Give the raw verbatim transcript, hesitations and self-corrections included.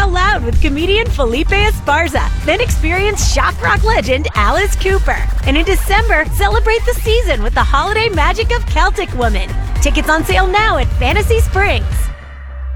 out loud with comedian Felipe Esparza. Then experience shock rock legend Alice Cooper. And in December, celebrate the season with the holiday magic of Celtic Woman. Tickets on sale now at Fantasy Springs.